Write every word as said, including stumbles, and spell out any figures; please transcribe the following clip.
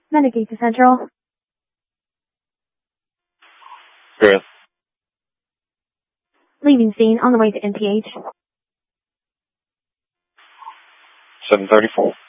Medicaid to Central. Chris. Leaving scene on the way to N P H. seven thirty-four.